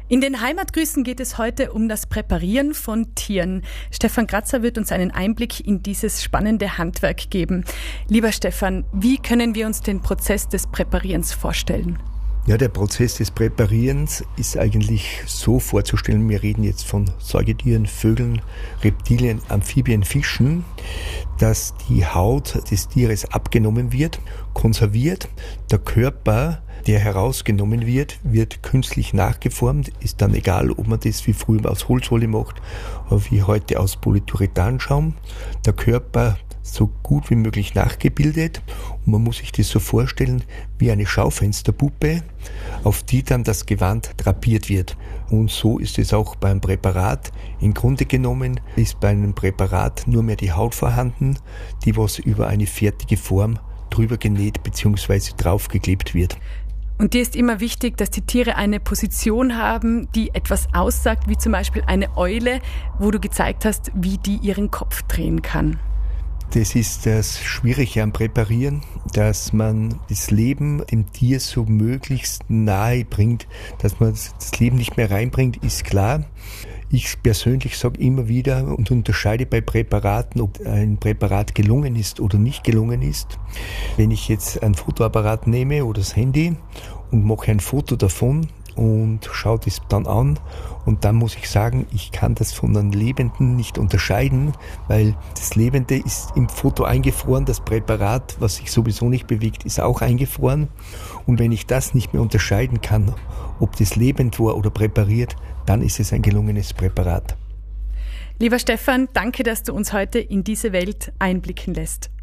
In den Heimatgrüßen geht es heute um das Präparieren von Tieren. Stefan Kratzer wird uns einen Einblick in dieses spannende Handwerk geben. Lieber Stefan, wie können wir uns den Prozess des Präparierens vorstellen? Ja, der Prozess des Präparierens ist eigentlich so vorzustellen. Wir reden jetzt von Säugetieren, Vögeln, Reptilien, Amphibien, Fischen, dass die Haut des Tieres abgenommen wird, konserviert. Der Körper, der herausgenommen wird, wird künstlich nachgeformt. Ist dann egal, ob man das wie früher aus Holzwolle macht oder wie heute aus Polyurethanschaum. Der Körper so gut wie möglich nachgebildet und man muss sich das so vorstellen wie eine Schaufensterpuppe, auf die dann das Gewand drapiert wird. Und so ist es auch beim Präparat. Im Grunde genommen ist bei einem Präparat nur mehr die Haut vorhanden, die was über eine fertige Form drüber genäht bzw. draufgeklebt wird. Und dir ist immer wichtig, dass die Tiere eine Position haben, die etwas aussagt, wie zum Beispiel eine Eule, wo du gezeigt hast, wie die ihren Kopf drehen kann. Das ist das Schwierige am Präparieren, dass man das Leben dem Tier so möglichst nahe bringt, dass man das Leben nicht mehr reinbringt, ist klar. Ich persönlich sage immer wieder und unterscheide bei Präparaten, ob ein Präparat gelungen ist oder nicht gelungen ist. Wenn ich jetzt ein Fotoapparat nehme oder das Handy und mache ein Foto davon und schaue das dann an und dann muss ich sagen, ich kann das von einem Lebenden nicht unterscheiden, weil das Lebende ist im Foto eingefroren, das Präparat, was sich sowieso nicht bewegt, ist auch eingefroren und wenn ich das nicht mehr unterscheiden kann, ob das lebend war oder präpariert, dann ist es ein gelungenes Präparat. Lieber Stefan, danke, dass du uns heute in diese Welt einblicken lässt.